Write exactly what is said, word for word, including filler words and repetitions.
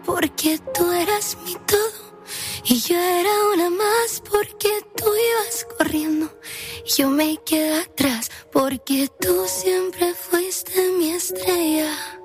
porque tú eras mi todo y yo era una más, porque tú ibas corriendo y yo me quedé atrás, porque tú siempre fuiste mi estrella.